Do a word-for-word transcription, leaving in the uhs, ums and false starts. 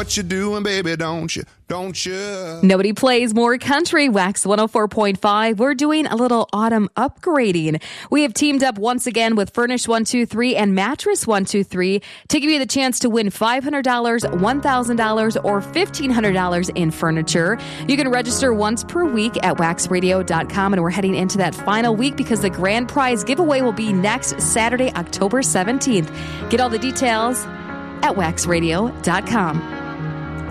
what you're doing, baby, don't you? Don't you? Nobody plays more country. Wax one oh four point five. We're doing a little autumn upgrading. We have teamed up once again with Furnish one two three and Mattress one two three to give you the chance to win five hundred dollars, one thousand dollars, or fifteen hundred dollars in furniture. You can register once per week at wax radio dot com, and we're heading into that final week because the grand prize giveaway will be next Saturday, October seventeenth. Get all the details at wax radio dot com.